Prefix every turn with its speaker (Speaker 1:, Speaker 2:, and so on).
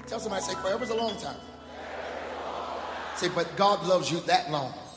Speaker 1: Tell somebody, say, forever's a long time. Say, but God loves you that long.